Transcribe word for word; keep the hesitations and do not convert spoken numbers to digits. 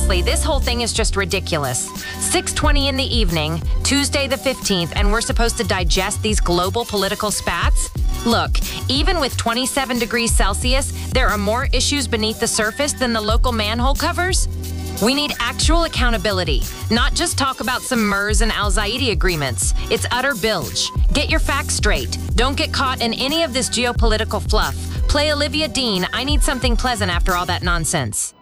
Honestly, this whole thing is just ridiculous. six twenty in the evening, Tuesday the fifteenth, and we're supposed to digest these global political spats? Look, even with twenty-seven degrees Celsius, there are more issues beneath the surface than the local manhole covers? We need actual accountability, not just talk about some MERS and Al-Zaidi agreements. It's utter bilge. Get your facts straight. Don't get caught in any of this geopolitical fluff. Play Olivia Dean. I need something pleasant after all that nonsense.